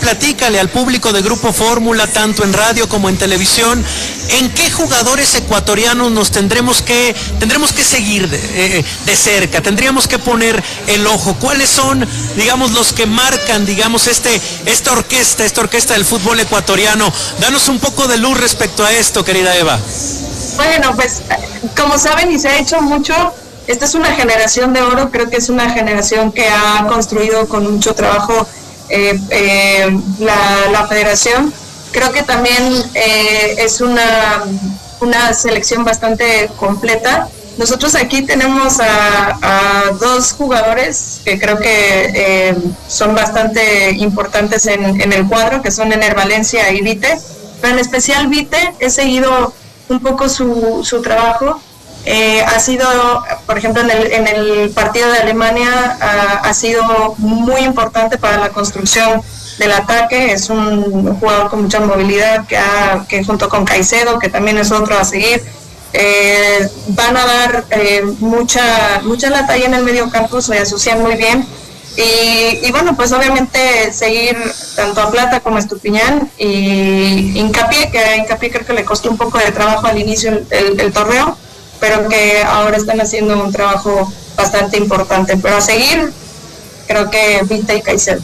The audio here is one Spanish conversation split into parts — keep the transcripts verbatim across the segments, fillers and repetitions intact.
platícale al público de Grupo Fórmula, tanto en radio como en televisión, ¿en qué jugadores ecuatorianos nos tendremos que, tendremos que seguir de, eh, de cerca? Tendríamos que poner el ojo. ¿Cuáles son, digamos, los que marcan, digamos, este, esta orquesta, esta orquesta del fútbol ecuatoriano? Danos un poco de luz respecto a esto, querida Eva. Bueno, pues, como saben y se ha hecho mucho, esta es una generación de oro. Creo que es una generación que ha construido con mucho trabajo eh, eh, la, la federación. Creo que también eh, es una, una selección bastante completa. Nosotros aquí tenemos a, a dos jugadores que creo que eh, son bastante importantes en, en el cuadro, que son Ener Valencia y Vite, pero en especial Vite, he seguido un poco su, su trabajo. Eh, ha sido, por ejemplo, en el, en el partido de Alemania, uh, ha sido muy importante para la construcción del ataque. Es un jugador con mucha movilidad que, ha, que junto con Caicedo, que también es otro a seguir, eh, van a dar eh, mucha mucha la talla en el medio campo, se asocian muy bien. Y, y bueno, pues obviamente seguir tanto a Plata como a Estupiñán y Hincapié, que a Hincapié creo que le costó un poco de trabajo al inicio el, el, el torneo, pero que ahora están haciendo un trabajo bastante importante. Pero a seguir, creo que Vita y Caicedo.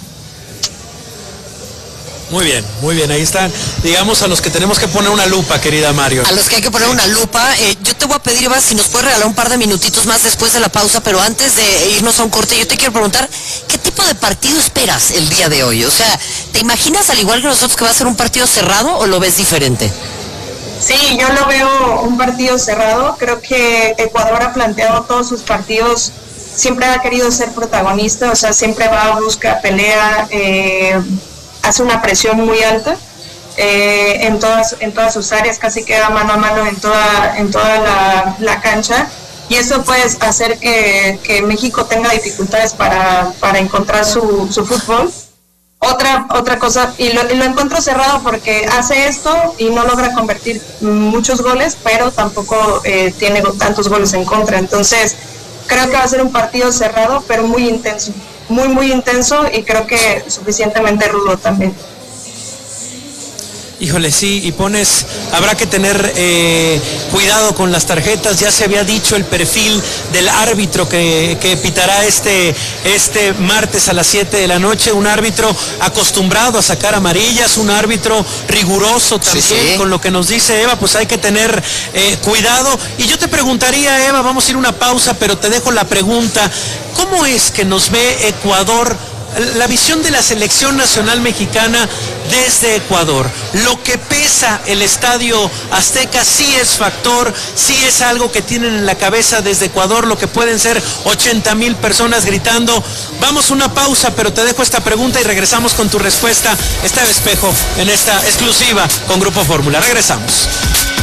Muy bien, muy bien, ahí están, digamos, a los que tenemos que poner una lupa, querida Mario. A los que hay que poner una lupa. Eh, yo te voy a pedir, Eva, si nos puedes regalar un par de minutitos más después de la pausa, pero antes de irnos a un corte, yo te quiero preguntar, ¿qué tipo de partido esperas el día de hoy? O sea, ¿te imaginas, al igual que nosotros, que va a ser un partido cerrado o lo ves diferente? Sí, yo lo veo un partido cerrado. Creo que Ecuador ha planteado todos sus partidos, siempre ha querido ser protagonista, o sea, siempre va a buscar pelea, eh, hace una presión muy alta eh, en todas en todas sus áreas, casi queda mano a mano en toda en toda la, la cancha, y eso puede hacer que, que México tenga dificultades para, para encontrar su, su fútbol. Otra otra cosa, y lo, y lo encuentro cerrado porque hace esto y no logra convertir muchos goles, pero tampoco eh, tiene tantos goles en contra. Entonces creo que va a ser un partido cerrado, pero muy intenso, muy muy intenso, y creo que suficientemente rudo también. Híjole, sí, y pones, habrá que tener eh, cuidado con las tarjetas. Ya se había dicho el perfil del árbitro que, que pitará este, este martes a las siete de la noche, un árbitro acostumbrado a sacar amarillas, un árbitro riguroso también, sí, sí. Con lo que nos dice Eva, pues hay que tener eh, cuidado. Y yo te preguntaría, Eva, vamos a ir a una pausa, pero te dejo la pregunta, ¿cómo es que nos ve Ecuador? La visión de la selección nacional mexicana desde Ecuador. Lo que pesa el Estadio Azteca sí es factor, sí es algo que tienen en la cabeza desde Ecuador, lo que pueden ser ochenta mil personas gritando. Vamos a una pausa, pero te dejo esta pregunta y regresamos con tu respuesta. Está de Espejo en esta exclusiva con Grupo Fórmula. Regresamos.